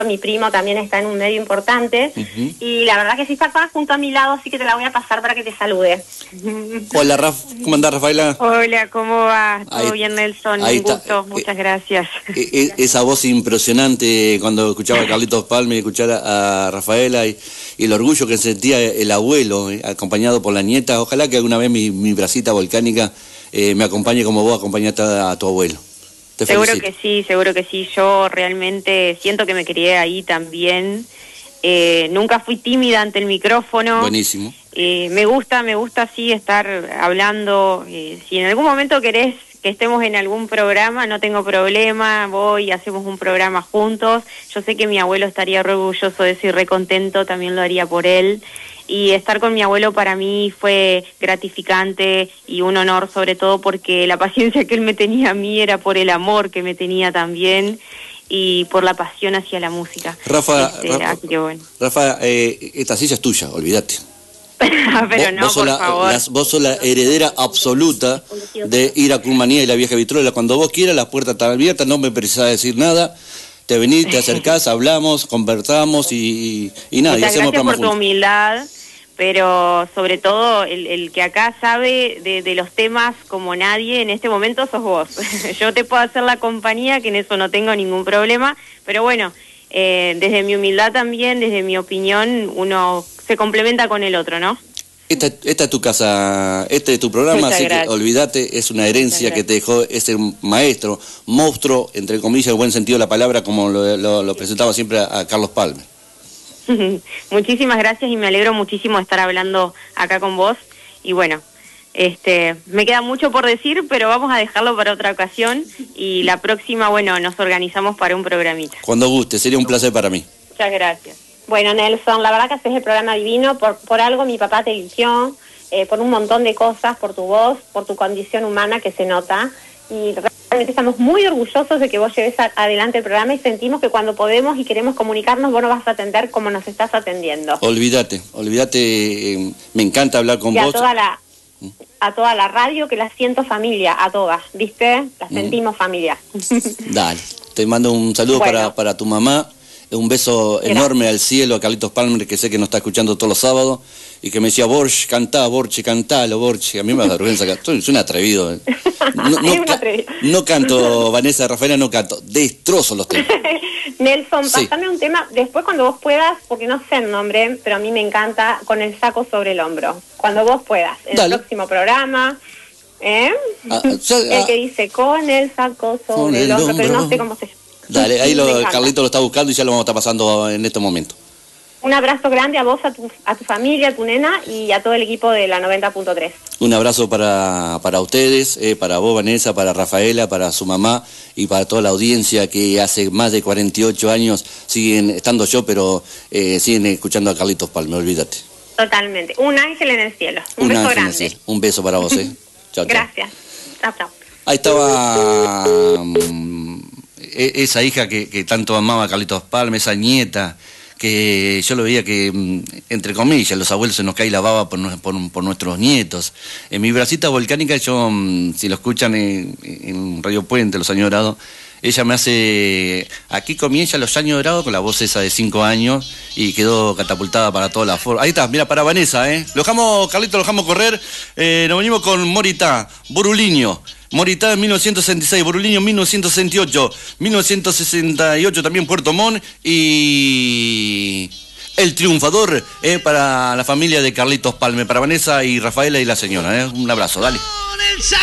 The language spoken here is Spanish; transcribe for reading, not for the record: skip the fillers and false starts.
mi primo también está en un medio importante, y la verdad que sí está junto a mi lado, así que te la voy a pasar para que te salude. Hola, ¿cómo andás, Rafaela? Hola, ¿cómo va? ¿Todo bien, Nelson? Un gusto, muchas gracias. Esa voz impresionante cuando escuchaba a Carlitos Palme, escuchar a Rafaela y el orgullo que sentía el abuelo, acompañado por la nieta. Ojalá que alguna vez mi bracita volcánica me acompañe como vos acompañaste a tu abuelo. Seguro que sí. Yo realmente siento que me crié ahí también. Nunca fui tímida ante el micrófono. Buenísimo. Me gusta así estar hablando. Si en algún momento querés que estemos en algún programa, no tengo problema, voy y hacemos un programa juntos. Yo sé que mi abuelo estaría re orgulloso de eso y re contento, también lo haría por él. Y estar con mi abuelo para mí fue gratificante y un honor, sobre todo porque la paciencia que él me tenía a mí era por el amor que me tenía también y por la pasión hacia la música. Rafa, así que bueno. Rafa, esta silla es tuya, olvídate. Pero no, por favor. Vos sos la heredera absoluta de ir a Culmanía y la Vieja Vitrola. Cuando vos quieras, las puertas están abiertas, no me precisás decir nada. Te venís, te acercás, hablamos, conversamos y nada. Muchas gracias por tu humildad, pero sobre todo el que acá sabe de los temas como nadie en este momento sos vos. Yo te puedo hacer la compañía, que en eso no tengo ningún problema, pero bueno, desde mi humildad también, desde mi opinión, uno se complementa con el otro, ¿no? Esta es tu casa, este es tu programa, así que olvídate, es una herencia que te dejó ese maestro, monstruo, entre comillas, en buen sentido de la palabra, como lo presentaba siempre a Carlos Palme. Muchísimas gracias y me alegro muchísimo de estar hablando acá con vos. Y bueno, me queda mucho por decir, pero vamos a dejarlo para otra ocasión y la próxima, bueno, nos organizamos para un programita. Cuando guste, sería un placer para mí. Muchas gracias. Bueno, Nelson, la verdad que haces el programa divino, por algo mi papá te eligió, por un montón de cosas, por tu voz, por tu condición humana que se nota, y realmente estamos muy orgullosos de que vos lleves adelante el programa y sentimos que cuando podemos y queremos comunicarnos, vos nos vas a atender como nos estás atendiendo. Olvídate, me encanta hablar con vos. A toda la radio, que la siento familia, a todas, ¿viste? La sentimos familia. Dale, te mando un saludo para tu mamá. Un beso enorme al cielo, a Carlitos Palmer, que sé que nos está escuchando todos los sábados, y que me decía, Borch, cantalo, Borch. A mí me da vergüenza, soy un atrevido. No canto, Vanessa, Rafaela, no canto, destrozo los temas. Nelson, pasame un tema, después cuando vos puedas, porque no sé el nombre, pero a mí me encanta, con el saco sobre el hombro. Cuando vos puedas, en el próximo programa, el que dice, con el saco sobre el hombro, pero no sé cómo se llama. Dale, ahí Carlito lo está buscando y ya lo vamos a estar pasando en este momento. Un abrazo grande a vos, a tu familia, a tu nena y a todo el equipo de la 90.3. Un abrazo para ustedes, para vos, Vanessa, para Rafaela, para su mamá y para toda la audiencia que hace más de 48 años siguen estando yo, pero siguen escuchando a Carlitos Palme, olvídate. Totalmente. Un ángel en el cielo. Un beso grande. Un beso para vos, Chao, gracias. Chao. Ahí estaba esa hija que tanto amaba a Carlitos Palme, esa nieta, que yo lo veía que, entre comillas, los abuelos se nos cae la baba por nuestros nietos. En mi bracita volcánica, yo, si lo escuchan en Radio Puente, Los Años Dorados, ella me hace, aquí comienza Los Años Dorados con la voz esa de 5 años y quedó catapultada para toda la forma. Ahí está, mira, para Vanessa, Lo dejamos, Carlito, lo dejamos correr. Nos venimos con Moritá, Buruliño. Moritá en 1966, Buruliño en 1968, 1968 también Puerto Montt y El Triunfador para la familia de Carlitos Palme, para Vanessa y Rafaela y la señora. Un abrazo, dale.